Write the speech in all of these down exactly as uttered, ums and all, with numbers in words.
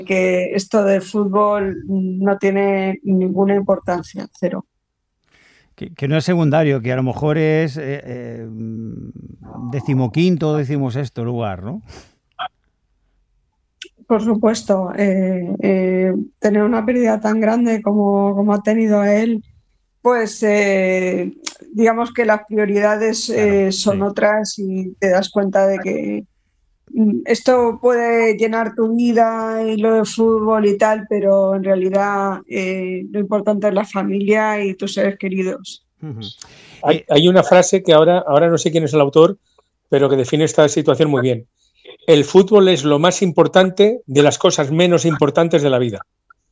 que esto del fútbol no tiene ninguna importancia, cero. Que, que no es secundario, que a lo mejor es eh, eh, decimoquinto o decimosexto lugar, ¿no? Por supuesto, eh, eh, tener una pérdida tan grande como, como ha tenido él, pues eh, digamos que las prioridades eh, Claro, son sí. otras y te das cuenta de que mm, esto puede llenar tu vida y lo de fútbol y tal, pero en realidad eh, lo importante es la familia y tus seres queridos. Uh-huh. Hay, Eh, hay una frase que ahora, ahora no sé quién es el autor, pero que define esta situación muy bien. El fútbol es lo más importante de las cosas menos importantes de la vida.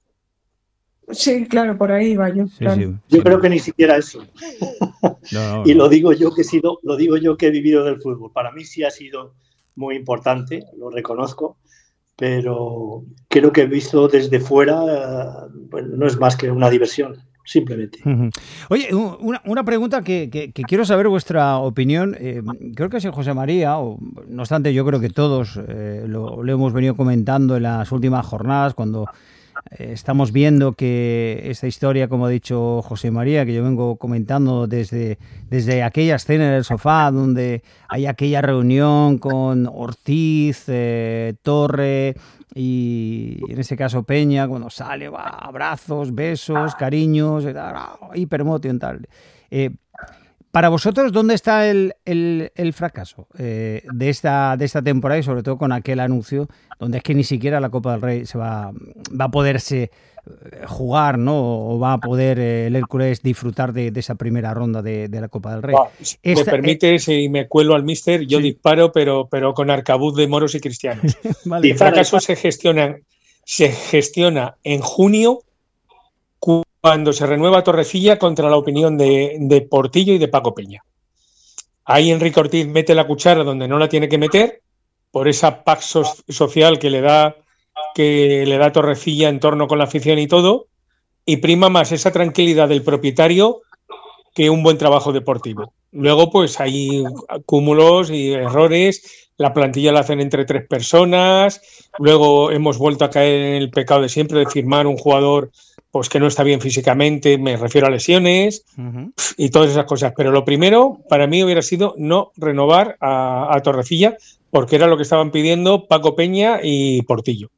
Sí, claro, por ahí va yo. sí, Claro. sí, Yo sí. creo que ni siquiera eso. No, no, Y no. lo digo yo que he sido, lo digo yo que he vivido del fútbol. Para mí sí ha sido muy importante, lo reconozco, pero creo que visto desde fuera, bueno, no es más que una diversión, simplemente. Uh-huh. Oye, una, una pregunta que, que, que quiero saber vuestra opinión. Eh, creo que es José María, o, no obstante, yo creo que todos eh, lo, lo hemos venido comentando en las últimas jornadas, cuando eh, estamos viendo que esta historia, como ha dicho José María, que yo vengo comentando desde, desde aquella escena del sofá, donde hay aquella reunión con Ortiz, eh, Torre y en ese caso Peña, cuando sale, va, abrazos, besos, cariños, hipermotion, tal. Eh, para vosotros, ¿dónde está el, el, el fracaso eh, de, esta, de esta temporada y sobre todo con aquel anuncio donde es que ni siquiera la Copa del Rey se va, va a poderse jugar, ¿no? O va a poder eh, el Hércules disfrutar de, de esa primera ronda de, de la Copa del Rey? Va, si Esta, me permite, eh, si me cuelo al míster, yo sí. disparo, pero, pero con arcabuz de moros y cristianos. Vale. El fracaso se gestiona, se gestiona en junio, cuando se renueva Torrecilla contra la opinión de, de Portillo y de Paco Peña. Ahí Enrique Ortiz mete la cuchara donde no la tiene que meter, por esa paz so- social que le da que le da Torrecilla en torno con la afición y todo, y prima más esa tranquilidad del propietario que un buen trabajo deportivo. Luego, pues hay cúmulos y errores, la plantilla la hacen entre tres personas, luego hemos vuelto a caer en el pecado de siempre de firmar un jugador pues que no está bien físicamente, me refiero a lesiones, uh-huh. y todas esas cosas. Pero lo primero, para mí, hubiera sido no renovar a, a Torrecilla, porque era lo que estaban pidiendo Paco Peña y Portillo.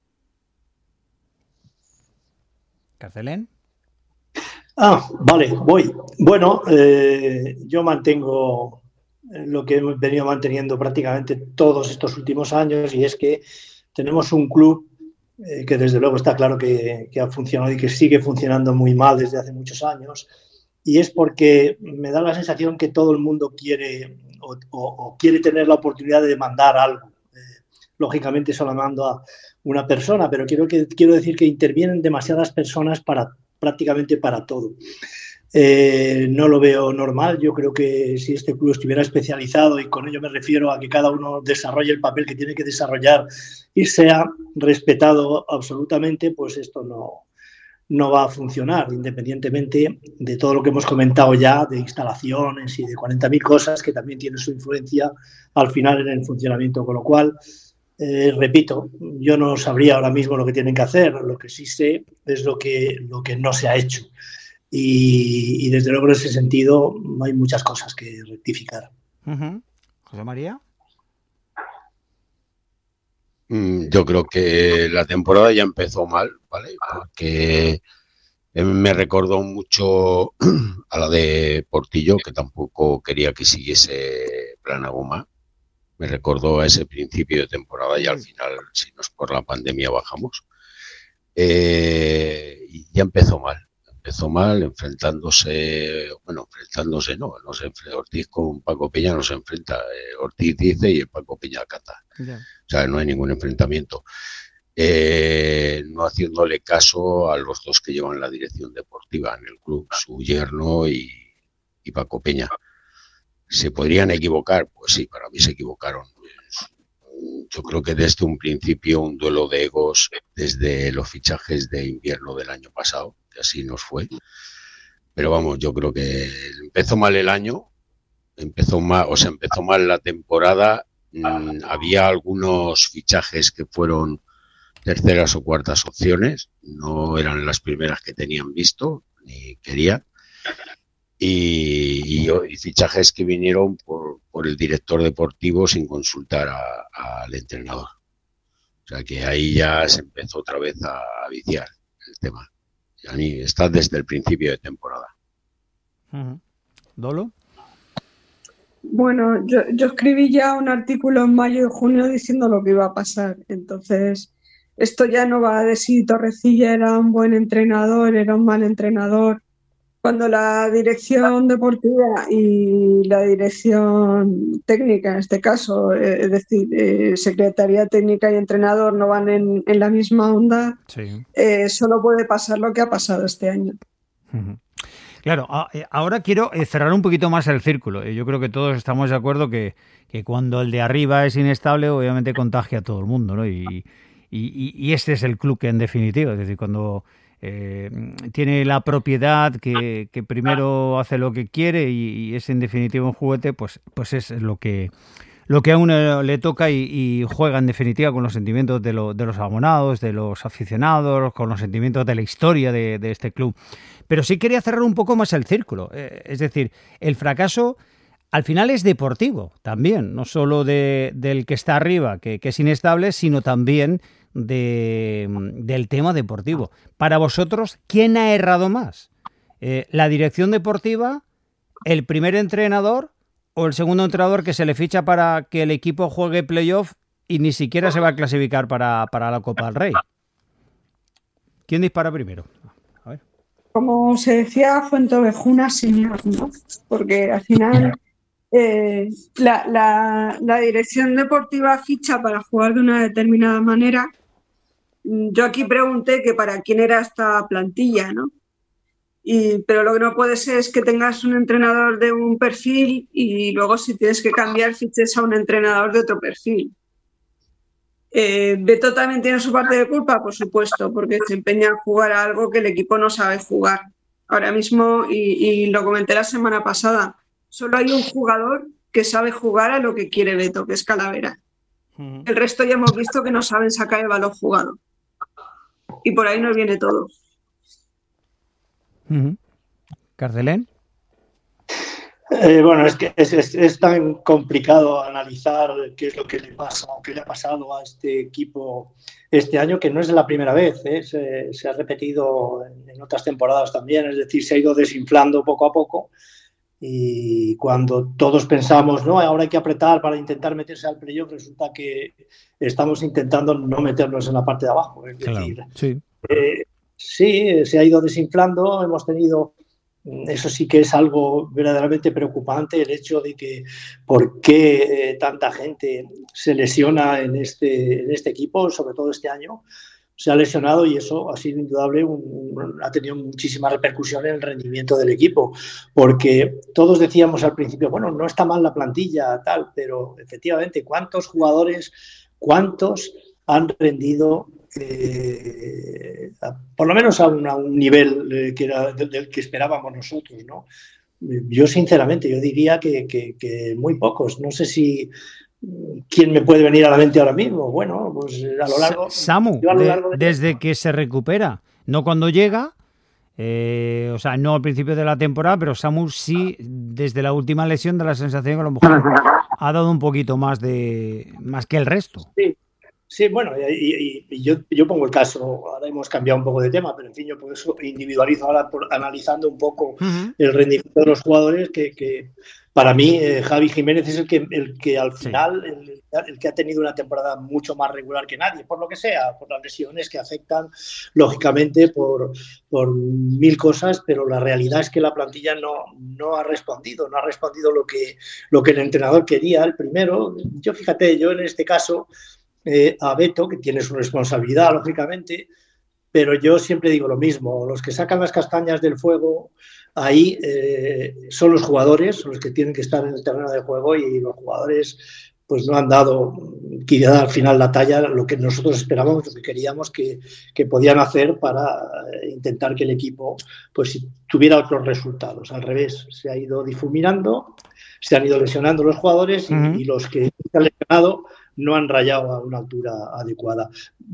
¿Carcelén? Ah, vale, voy. Bueno, eh, yo mantengo lo que hemos venido manteniendo prácticamente todos estos últimos años, y es que tenemos un club eh, que desde luego está claro que, que ha funcionado y que sigue funcionando muy mal desde hace muchos años, y es porque me da la sensación que todo el mundo quiere o, o, o quiere tener la oportunidad de demandar algo. Eh, lógicamente solo mando a una persona, pero quiero, que, quiero decir que intervienen demasiadas personas para prácticamente para todo. Eh, no lo veo normal. Yo creo que si este club estuviera especializado, y con ello me refiero a que cada uno desarrolle el papel que tiene que desarrollar y sea respetado absolutamente, pues esto no, no va a funcionar, independientemente de todo lo que hemos comentado ya, de instalaciones y de cuarenta mil cosas que también tienen su influencia al final en el funcionamiento, con lo cual Eh, repito, yo no sabría ahora mismo lo que tienen que hacer, lo que sí sé es lo que, lo que no se ha hecho, y, y desde luego en ese sentido hay muchas cosas que rectificar. Uh-huh. José María. Yo creo que la temporada ya empezó mal, ¿vale? Porque me recordó mucho a la de Portillo, que tampoco quería que siguiese Plana Goma. Me recordó a ese principio de temporada, y al final, si no es por la pandemia, bajamos. Eh, y ya empezó mal, empezó mal enfrentándose, bueno, enfrentándose no, no se enfrenta, Ortiz con Paco Peña no se enfrenta, eh, Ortiz dice y el Paco Peña acata. Yeah. O sea, no hay ningún enfrentamiento. Eh, no haciéndole caso a los dos que llevan la dirección deportiva en el club, su yerno y, y Paco Peña. ¿Se podrían equivocar? Pues sí, para mí se equivocaron. Yo creo que desde un principio un duelo de egos desde los fichajes de invierno del año pasado, que así nos fue. Pero vamos, yo creo que empezó mal el año, empezó mal, o sea, empezó mal la temporada. Mmm, había algunos fichajes que fueron terceras o cuartas opciones, no eran las primeras que tenían visto ni querían. Y, y, y fichajes que vinieron por, por el director deportivo sin consultar a, al entrenador. O sea que ahí ya se empezó otra vez a, a viciar el tema. Y a mí está desde el principio de temporada. Uh-huh. ¿Dolo? Bueno, yo, yo escribí ya un artículo en mayo y junio diciendo lo que iba a pasar. Entonces, esto ya no va de si Torrecilla era un buen entrenador, era un mal entrenador. Cuando la dirección deportiva y la dirección técnica, en este caso, eh, es decir, eh, Secretaría Técnica y entrenador no van en, en la misma onda, sí. eh, solo puede pasar lo que ha pasado este año. Uh-huh. Claro, ahora quiero cerrar un poquito más el círculo. Yo creo que todos estamos de acuerdo que, que cuando el de arriba es inestable, obviamente contagia a todo el mundo, ¿no? Y, y, y este es el club que en definitiva, es decir, cuando eh, tiene la propiedad que, que primero hace lo que quiere y, y es en definitiva un juguete, pues, pues es lo que... lo que a uno le toca y, y juega en definitiva con los sentimientos de, lo, de los abonados, de los aficionados, con los sentimientos de la historia de, de este club. Pero sí quería cerrar un poco más el círculo. Eh, es decir, el fracaso al final es deportivo también, no solo de, del que está arriba, que, que es inestable, sino también de, del tema deportivo. Para vosotros, ¿quién ha errado más? Eh, ¿La dirección deportiva, el primer entrenador o el segundo entrenador que se le ficha para que el equipo juegue playoff y ni siquiera se va a clasificar para, para la Copa del Rey? ¿Quién dispara primero? A ver. Como se decía, Fuentovejuna señor, ¿no? Porque al final eh, la, la, la dirección deportiva ficha para jugar de una determinada manera. Yo aquí pregunté que para quién era esta plantilla, ¿no? Y, pero lo que no puede ser es que tengas un entrenador de un perfil y luego si tienes que cambiar fiches a un entrenador de otro perfil. Eh, Beto también tiene su parte de culpa, por supuesto, porque se empeña en jugar a algo que el equipo no sabe jugar. Ahora mismo, y, y lo comenté la semana pasada, solo hay un jugador que sabe jugar a lo que quiere Beto, que es Calavera. Uh-huh. El resto ya hemos visto que no saben sacar el balón jugado. Y por ahí nos viene todo. Uh-huh. ¿Carcelén? Eh, bueno, es que es, es, es tan complicado analizar qué es lo que le pasa o qué le ha pasado a este equipo este año, que no es la primera vez, ¿eh? se, se ha repetido en, en otras temporadas también, es decir, se ha ido desinflando poco a poco y cuando todos pensamos, no, ahora hay que apretar para intentar meterse al playoff, resulta que estamos intentando no meternos en la parte de abajo, es claro, decir, sí. Eh, sí, se ha ido desinflando, hemos tenido... Eso sí que es algo verdaderamente preocupante, el hecho de que por qué eh, tanta gente se lesiona en este, en este equipo, sobre todo este año, se ha lesionado y eso ha sido indudable, un, un, ha tenido muchísima repercusión en el rendimiento del equipo, porque todos decíamos al principio, bueno, no está mal la plantilla, tal, pero efectivamente, ¿cuántos jugadores, cuántos han rendido? Eh, a, por lo menos a un, a un nivel eh, que era del, del que esperábamos nosotros, ¿no? Yo sinceramente, yo diría que, que, que muy pocos. No sé si quién me puede venir a la mente ahora mismo. Bueno, pues a lo largo... Samu, a lo largo de, de desde que se recupera, no cuando llega, eh, o sea, no al principio de la temporada, pero Samu sí, desde la última lesión da la sensación que a lo mejor ha dado un poquito más de más que el resto. Sí. Sí, bueno, y, y, y yo, yo pongo el caso, ahora hemos cambiado un poco de tema, pero en fin, yo por eso individualizo ahora por, analizando un poco uh-huh. el rendimiento de los jugadores, que, que para mí eh, Javi Jiménez es el que, el que al final, sí. el, el que ha tenido una temporada mucho más regular que nadie, por lo que sea, por las lesiones que afectan, lógicamente, por, por mil cosas, pero la realidad es que la plantilla no, no ha respondido, no ha respondido lo que, lo que el entrenador quería, el primero. Yo, fíjate, yo en este caso... Eh, a Beto, que tiene su responsabilidad, lógicamente, pero yo siempre digo lo mismo, los que sacan las castañas del fuego ahí eh, son los jugadores, los que tienen que estar en el terreno de juego y los jugadores pues no han dado quizá al final la talla, lo que nosotros esperábamos, lo que queríamos que, que podían hacer para intentar que el equipo pues tuviera otros resultados. Al revés, se ha ido difuminando, se han ido lesionando los jugadores y, uh-huh. y los que se han lesionado no han rayado a una altura adecuada.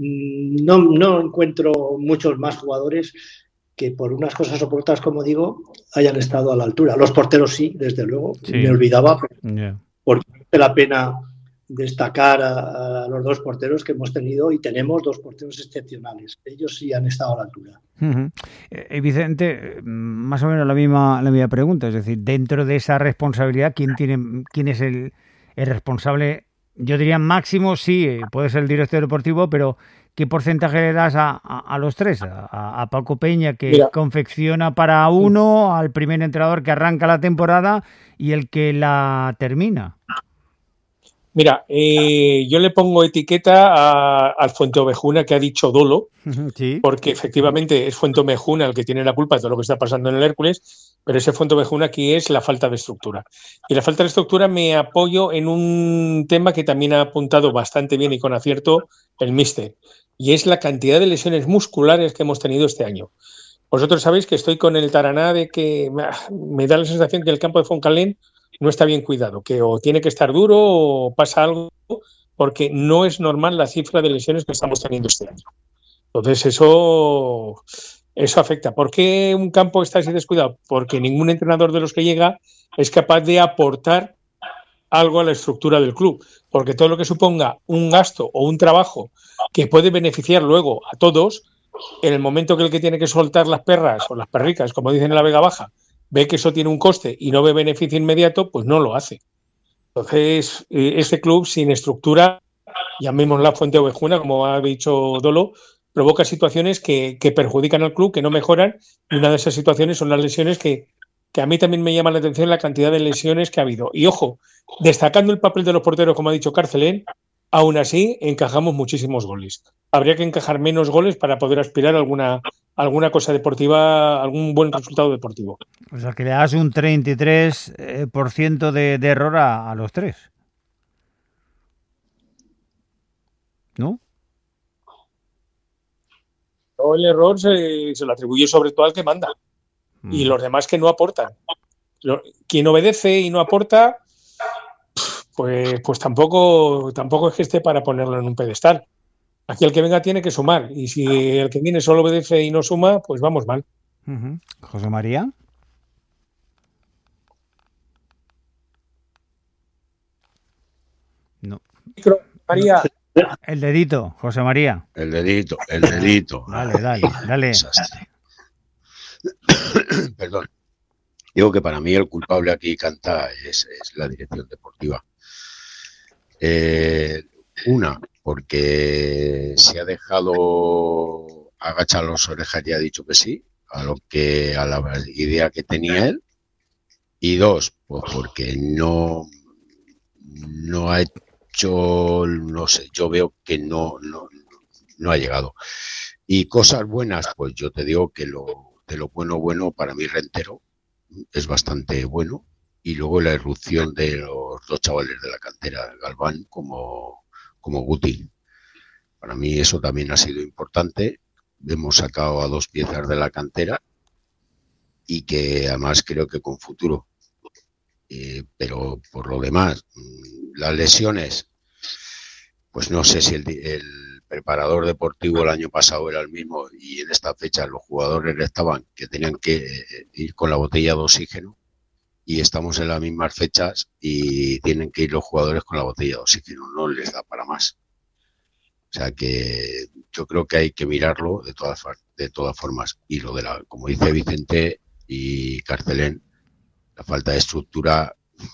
No, no encuentro muchos más jugadores que por unas cosas o por otras, como digo, hayan estado a la altura. Los porteros sí, desde luego, sí. Me olvidaba, yeah. porque vale la pena destacar a, a los dos porteros que hemos tenido y tenemos dos porteros excepcionales. Ellos sí han estado a la altura. Uh-huh. Eh, Vicente, más o menos la misma, la misma pregunta, es decir, dentro de esa responsabilidad, ¿quién, tiene, quién es el, el responsable? Yo diría máximo, sí, puede ser el director deportivo, pero ¿qué porcentaje le das a, a, a los tres? A, a Paco Peña, que Mira. confecciona para uno, al primer entrenador que arranca la temporada y el que la termina. Mira, eh, yo le pongo etiqueta a, al Fuenteovejuna que ha dicho Dolo, sí. porque efectivamente es Fuenteovejuna el que tiene la culpa de todo lo que está pasando en el Hércules, pero ese Fuenteovejuna aquí es la falta de estructura. Y la falta de estructura me apoyo en un tema que también ha apuntado bastante bien y con acierto el míster, y es la cantidad de lesiones musculares que hemos tenido este año. Vosotros sabéis que estoy con el taraná de que me da la sensación que el campo de Foncalén no está bien cuidado, que o tiene que estar duro o pasa algo, porque no es normal la cifra de lesiones que estamos teniendo este año. Entonces eso, eso afecta. ¿Por qué un campo está así descuidado? Porque ningún entrenador de los que llega es capaz de aportar algo a la estructura del club, porque todo lo que suponga un gasto o un trabajo que puede beneficiar luego a todos, en el momento que el que tiene que soltar las perras o las perricas, como dicen en la Vega Baja, ve que eso tiene un coste y no ve beneficio inmediato, pues no lo hace. Entonces, este club sin estructura, llamémosla Fuenteovejuna, como ha dicho Dolo, provoca situaciones que, que perjudican al club, que no mejoran, y una de esas situaciones son las lesiones que, que a mí también me llama la atención la cantidad de lesiones que ha habido. Y ojo, destacando el papel de los porteros, como ha dicho Carcelén, aún así encajamos muchísimos goles. Habría que encajar menos goles para poder aspirar a alguna, alguna cosa deportiva, algún buen resultado deportivo. O sea, que le das un treinta y tres por ciento de, de error a, a los tres. ¿No? No, el error se, se lo atribuye sobre todo al que manda. Mm. Y los demás que no aportan. Quien obedece y no aporta, pues, pues tampoco, tampoco es que esté para ponerlo en un pedestal. Aquí el que venga tiene que sumar, y si el que viene solo obedece y no suma, pues vamos mal. Uh-huh. José María. No. Micro, María. El dedito, José María. El dedito, el dedito. Dale, dale, dale. Perdón. Digo que para mí el culpable aquí canta es, es la dirección deportiva. Eh, una, porque se ha dejado agachar las orejas y ha dicho que sí a lo que a la idea que tenía él, y dos, pues porque no no ha hecho, no sé, yo veo que no no no ha llegado. Y cosas buenas, pues yo te digo que lo de lo bueno bueno para mí Rentero es bastante bueno, y luego la irrupción de los dos chavales de la cantera, Galván como como Guti. Para mí eso también ha sido importante. Hemos sacado a dos piezas de la cantera y que además creo que con futuro. Eh, pero por lo demás, las lesiones, pues no sé si el, el preparador deportivo el año pasado era el mismo y en esta fecha los jugadores estaban que tenían que ir con la botella de oxígeno, y estamos en las mismas fechas y tienen que ir los jugadores con la botella de oxígeno, no les da para más. O sea que yo creo que hay que mirarlo de todas de todas formas. Y lo de la, como dice Vicente y Carcelén, la falta de estructura.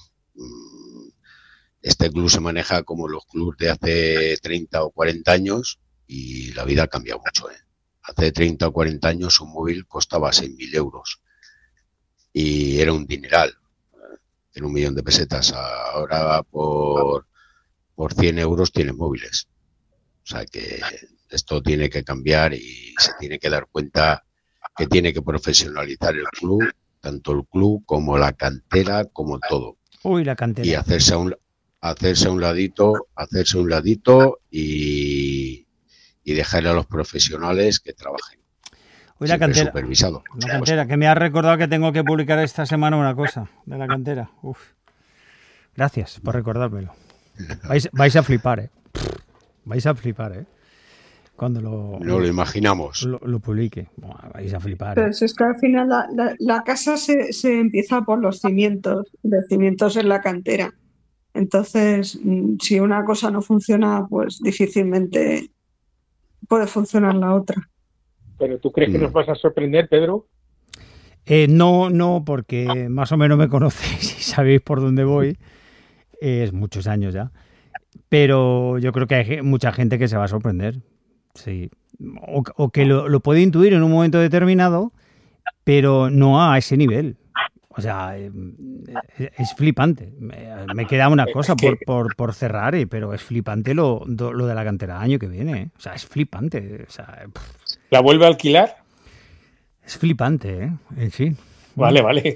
Este club se maneja como los clubes de hace treinta o cuarenta años y la vida ha cambiado mucho, ¿eh? Hace treinta o cuarenta años un móvil costaba seis mil euros y era un dineral, era un millón de pesetas. Ahora por, por cien euros tienes móviles. O sea que esto tiene que cambiar y se tiene que dar cuenta que tiene que profesionalizar el club, tanto el club como la cantera, como todo. Uy, la cantera. Y hacerse a un, hacerse a un ladito, hacerse a un ladito y, y dejarle a los profesionales que trabajen. Uy, la cantera. Supervisado. La cantera, que me ha recordado que tengo que publicar esta semana una cosa de la cantera. Uf. Gracias por recordármelo. Vais, vais a flipar, ¿eh? Vais a flipar, ¿eh? Cuando lo, no lo imaginamos. Lo, lo publique. Bueno, vais a flipar. Pero ¿eh? si es que al final la, la, la casa se, se empieza por los cimientos, los cimientos en la cantera. Entonces, si una cosa no funciona, pues difícilmente puede funcionar la otra. ¿Pero tú crees que nos vas a sorprender, Pedro? Eh, no, no, porque más o menos me conocéis y sabéis por dónde voy. Eh, es muchos años ya. Pero yo creo que hay mucha gente que se va a sorprender. Sí. O, o que lo, lo puede intuir en un momento determinado, pero no a ese nivel. O sea, es, es flipante. Me, me queda una cosa por, por, por cerrar, pero es flipante lo, lo de la cantera año que viene. O sea, es flipante. O sea, ¿la vuelve a alquilar? Es flipante, ¿eh? En fin. Vale, vale.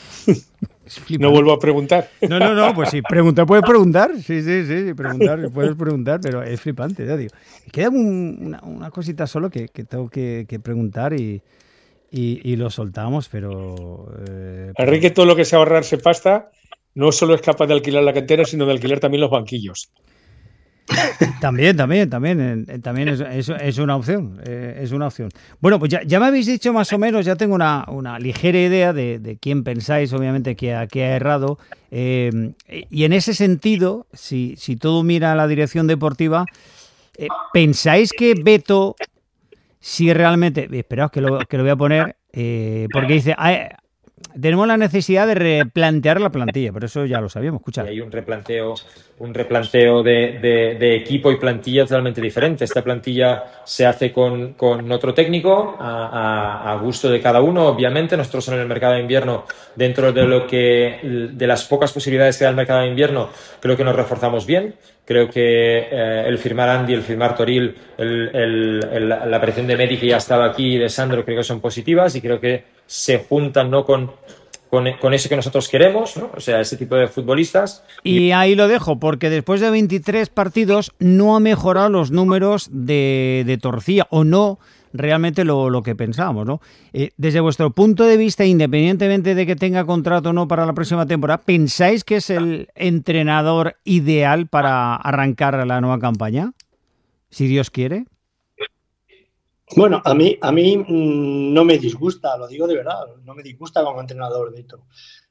No vuelvo a preguntar. No, no, no, pues sí, preguntar, puedes preguntar. Sí, sí, sí, preguntar, puedes preguntar, pero es flipante, ya digo. Queda un, una, una cosita solo que, que tengo que, que preguntar y, y, y lo soltamos, pero... Eh, Enrique, pero... todo lo que sea ahorrarse pasta, no solo es capaz de alquilar la cantera, sino de alquilar también los banquillos. También, también, también, eh, también es, es, es una opción, eh, es una opción. Bueno, pues ya, ya me habéis dicho más o menos, ya tengo una, una ligera idea de, de quién pensáis, obviamente, que ha, que ha errado. Eh, y en ese sentido, si, si todo mira a la dirección deportiva, eh, ¿pensáis que Beto, si realmente... Esperaos que lo, que lo voy a poner, eh, porque dice... Ah, tenemos la necesidad de replantear la plantilla, pero eso ya lo sabíamos, escucha. Y hay un replanteo, un replanteo de, de, de equipo y plantilla totalmente diferente. Esta plantilla se hace con, con otro técnico, a, a, a gusto de cada uno, obviamente. Nosotros en el mercado de invierno, dentro de lo que de las pocas posibilidades que da el mercado de invierno, creo que nos reforzamos bien. Creo que eh, el firmar Andy, el firmar Toril, el, el, el, la aparición de Medi, que ya estaba aquí, y de Sandro, creo que son positivas y creo que se juntan, ¿no?, con, con, con eso que nosotros queremos, ¿no? O sea, ese tipo de futbolistas. Y ahí lo dejo, porque después de veintitrés partidos no ha mejorado los números de, de Torcilla, o no realmente lo, lo que pensábamos, ¿no? Eh, desde vuestro punto de vista, independientemente de que tenga contrato o no para la próxima temporada, ¿pensáis que es el entrenador ideal para arrancar la nueva campaña? Si Dios quiere. Bueno, a mí, a mí no me disgusta, lo digo de verdad, no me disgusta como entrenador, Beto.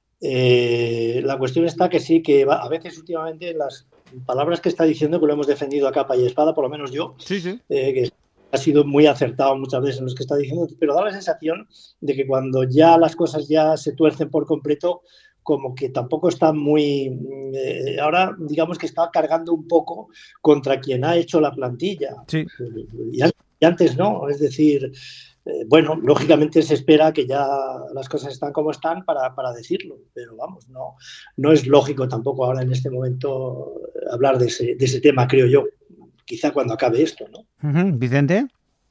Eh, la cuestión está que sí, que va, a veces últimamente las palabras que está diciendo, que lo hemos defendido a capa y espada, por lo menos yo, sí, sí. Eh, que ha sido muy acertado muchas veces en los que está diciendo, pero da la sensación de que cuando ya las cosas ya se tuercen por completo, como que tampoco está muy... Eh, ahora, digamos que está cargando un poco contra quien ha hecho la plantilla. Sí. Y, y antes no, es decir, eh, bueno, lógicamente se espera que ya las cosas están como están para, para decirlo, pero vamos, no, no es lógico tampoco ahora en este momento hablar de ese, de ese tema, creo yo. Quizá cuando acabe esto, ¿no? Uh-huh. Vicente.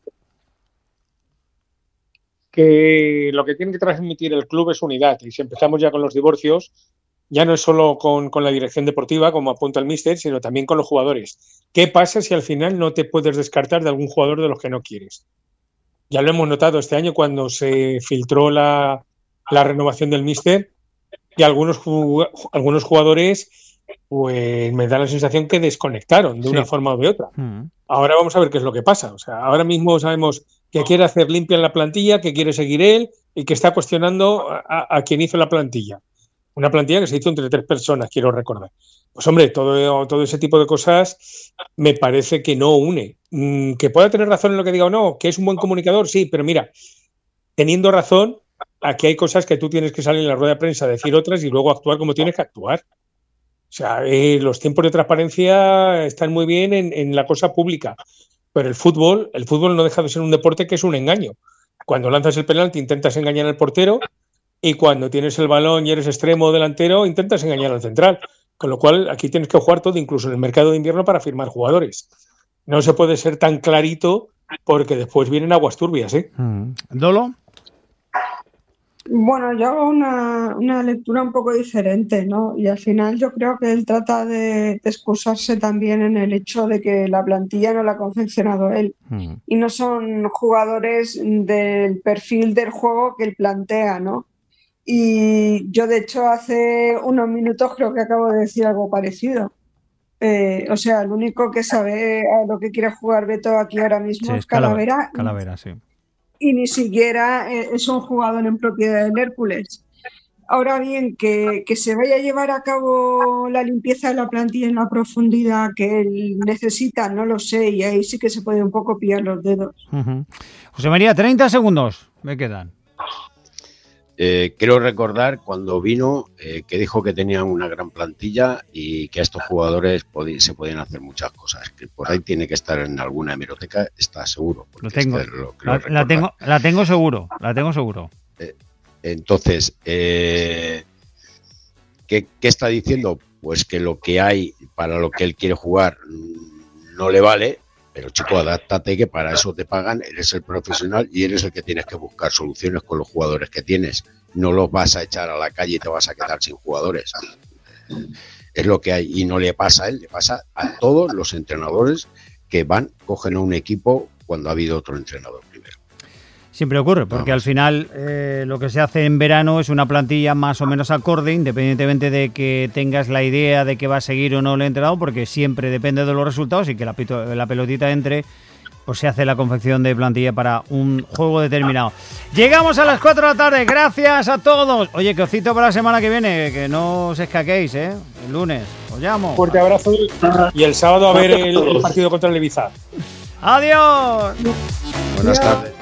Que lo que tiene que transmitir el club es unidad, y si empezamos ya con los divorcios, ya no es solo con, con la dirección deportiva, como apunta el míster, sino también con los jugadores. ¿Qué pasa si al final no te puedes descartar de algún jugador de los que no quieres? Ya lo hemos notado este año cuando se filtró la, la renovación del míster, y algunos, algunos jugadores, pues me da la sensación que desconectaron de sí. una forma o de otra. Uh-huh. Ahora vamos a ver qué es lo que pasa. O sea, ahora mismo sabemos que quiere hacer limpia en la plantilla, que quiere seguir él y que está cuestionando a, a quien hizo la plantilla. Una plantilla que se hizo entre tres personas, quiero recordar. Pues hombre, todo, todo ese tipo de cosas me parece que no une. Mm, que pueda tener razón en lo que diga o no, que es un buen comunicador, sí, pero mira, teniendo razón, aquí hay cosas que tú tienes que salir en la rueda de prensa a decir otras y luego actuar como tienes que actuar. O sea, eh, los tiempos de transparencia están muy bien en, en la cosa pública, pero el fútbol, el fútbol no deja de ser un deporte que es un engaño. Cuando lanzas el penalti intentas engañar al portero y cuando tienes el balón y eres extremo o delantero intentas engañar al central. Con lo cual aquí tienes que jugar todo, incluso en el mercado de invierno, para firmar jugadores. No se puede ser tan clarito porque después vienen aguas turbias, ¿eh? Mm. ¿Dolo? Bueno, yo hago una, una lectura un poco diferente, ¿no? Y al final yo creo que él trata de, de excusarse también en el hecho de que la plantilla no la ha confeccionado él. Mm. Y no son jugadores del perfil del juego que él plantea, ¿no? Y yo, de hecho, hace unos minutos creo que acabo de decir algo parecido. Eh, o sea, el único que sabe a lo que quiere jugar Beto aquí ahora mismo sí, es Calavera. Calavera, sí. Y ni siquiera es un jugador en propiedad del Hércules. Ahora bien, que, que se vaya a llevar a cabo la limpieza de la plantilla en la profundidad que él necesita, no lo sé, y ahí sí que se puede un poco pillar los dedos. Uh-huh. José María, treinta segundos me quedan. Eh, quiero recordar cuando vino eh, que dijo que tenían una gran plantilla y que a estos jugadores pod- se podían hacer muchas cosas, que por ahí tiene que estar en alguna hemeroteca, está seguro. Lo tengo, es que lo, la, la, tengo la tengo seguro, la tengo seguro. Eh, entonces, eh, ¿qué, ¿qué está diciendo? Pues que lo que hay para lo que él quiere jugar no le vale. Pero chico, adáptate, que para eso te pagan, eres el profesional y eres el que tienes que buscar soluciones con los jugadores que tienes. No los vas a echar a la calle y te vas a quedar sin jugadores. Es lo que hay y no le pasa a él, le pasa a todos los entrenadores que van, cogen a un equipo cuando ha habido otro entrenador primero. Siempre ocurre, porque Vamos. al final eh, lo que se hace en verano es una plantilla más o menos acorde, independientemente de que tengas la idea de que va a seguir o no el entrenador, porque siempre depende de los resultados y que la, pito, la pelotita entre, pues se hace la confección de plantilla para un juego determinado. Llegamos a las cuatro de la tarde, gracias a todos. Oye, que os cito para la semana que viene, que no os escaquéis, ¿eh? El lunes, os llamo. Fuerte abrazo y el sábado a ver el, el partido contra el Ibiza. ¡Adiós! Buenas tardes.